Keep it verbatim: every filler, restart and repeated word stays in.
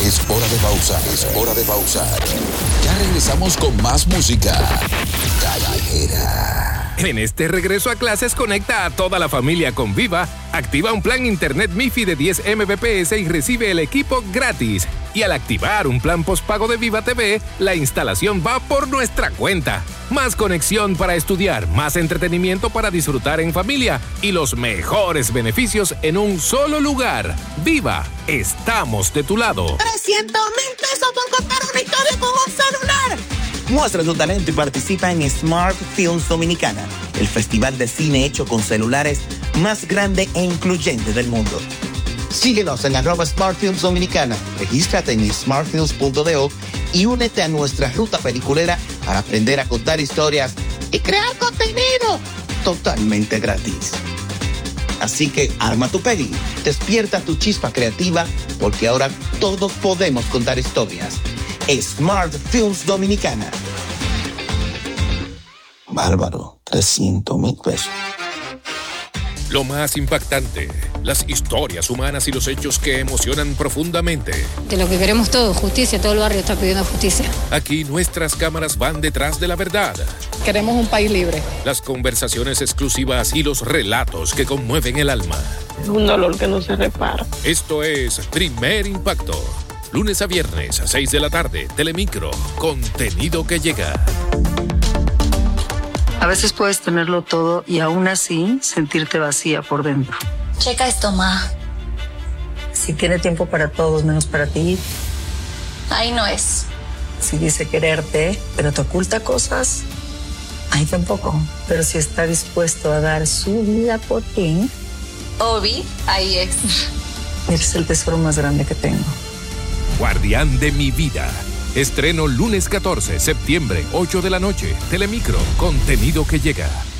Es hora de pausar, es hora de pausar. Ya regresamos con más música callejera. En este regreso a clases, conecta a toda la familia con Viva, activa un plan internet MiFi de diez megabits por segundo y recibe el equipo gratis. Y al activar un plan postpago de Viva T V, la instalación va por nuestra cuenta. Más conexión para estudiar, más entretenimiento para disfrutar en familia y los mejores beneficios en un solo lugar. Viva, estamos de tu lado. trescientos mil pesos por contar una historia con un celular. Muestra tu talento y participa en Smart Films Dominicana, el festival de cine hecho con celulares más grande e incluyente del mundo. Síguenos en arroba Smart Films Dominicana, regístrate en smart films punto do y únete a nuestra ruta peliculera para aprender a contar historias y crear contenido totalmente gratis. Así que arma tu peli, despierta tu chispa creativa, porque ahora todos podemos contar historias. Smart Films Dominicana. Bárbaro, trescientos mil pesos. Lo más impactante, las historias humanas y los hechos que emocionan profundamente. De lo que queremos todos, justicia, todo el barrio está pidiendo justicia. Aquí nuestras cámaras van detrás de la verdad. Queremos un país libre. Las conversaciones exclusivas y los relatos que conmueven el alma. Es un dolor que no se repara. Esto es Primer Impacto. Lunes a viernes a seis de la tarde, Telemicro, contenido que llega. A veces puedes tenerlo todo y aún así sentirte vacía por dentro. Checa esto, ma. Si tiene tiempo para todos menos para ti. Ahí no es. Si dice quererte, pero te oculta cosas. Ahí tampoco. Pero si está dispuesto a dar su vida por ti. Obi, ahí es. Eres el tesoro más grande que tengo. Guardián de mi vida. Estreno lunes catorce de septiembre, ocho de la noche. Telemicro, contenido que llega.